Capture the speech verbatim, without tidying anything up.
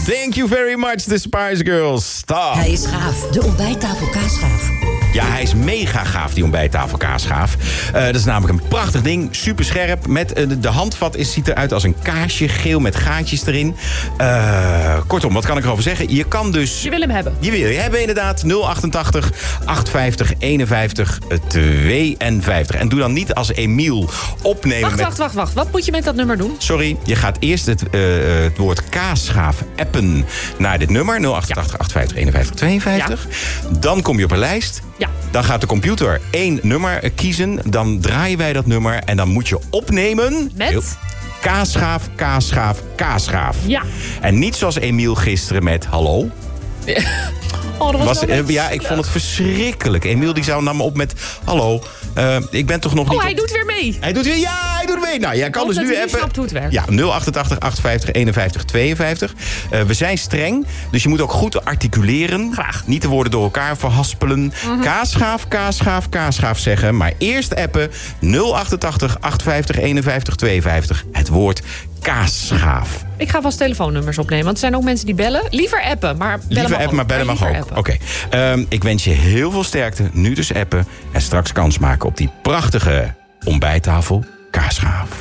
Thank you very much, the Spice Girls. Stop. Hij is gaaf, de ontbijttafel kaasgaaf. Ja, hij is mega gaaf, die ontbijttafel kaasgaaf. Uh, dat is namelijk een prachtig ding, super scherp. Met, uh, de handvat is, ziet eruit als een kaasje, geel met gaatjes erin. Uh, kortom, wat kan ik erover zeggen? Je kan dus... Je wil hem hebben. Je wil je hebben inderdaad. nul achtentachtig achthonderdvijftig eenenvijftig tweeënvijftig. En doe dan niet als Emiel opnemen Wacht, met... wacht, wacht, wacht. Wat moet je met dat nummer doen? Sorry, je gaat eerst het, uh, het woord kaasgaaf appen naar dit nummer. nul achtentachtig achthonderdvijftig eenenvijftig tweeënvijftig. Ja. Dan kom je op een lijst. Ja. Dan gaat de computer één nummer kiezen. Dan draaien wij dat nummer. En dan moet je opnemen... Met? Kaasgaaf, kaasgaaf, kaasgaaf. Ja. En niet zoals Emiel gisteren met hallo. Ja. Oh, dat was was, wel uh, ja, ik vond het verschrikkelijk. Emiel die zou nam me op met... Hallo, uh, ik ben toch nog niet... Oh, hij op... doet weer mee. Hij doet weer... Ja, hij doet mee. Nou, jij kan Omdat dus nu hij even... snapt hoe het werkt. Ja, nul achtentachtig achthonderdvijftig eenenvijftig tweeënvijftig. Uh, we zijn streng, dus je moet ook goed articuleren. Graag. Niet de woorden door elkaar verhaspelen. Mm-hmm. Kaasgaaf, kaasgaaf, kaasgaaf zeggen. Maar eerst appen nul achtentachtig achthonderdvijftig eenenvijftig tweeënvijftig. Het woord kaasgaaf. Ik ga vast telefoonnummers opnemen, want er zijn ook mensen die bellen. Liever appen, maar bellen Liever mag appen, ook. maar bellen mag ook. Oké. Okay. Um, ik wens je heel veel sterkte. Nu dus appen. En straks kans maken op die prachtige ontbijttafel kaasgaaf.